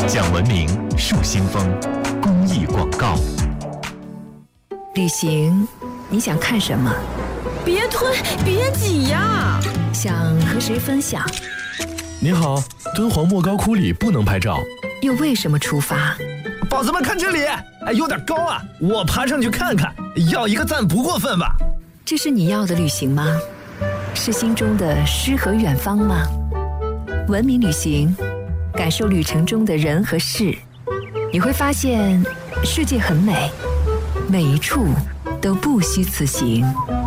讲文明树新风公益广告。 旅行，你想看什么？ 别吞，别挤呀！ 想和谁分享？ 你好，敦煌莫高窟里不能拍照。 又为什么出发？ 宝子们看这里，有点高啊，我爬上去看看，要一个赞不过分吧？ 这是你要的旅行吗？是心中的诗和远方吗？文明旅行，感受旅程中的人和事，你会发现世界很美，每一处都不虚此行。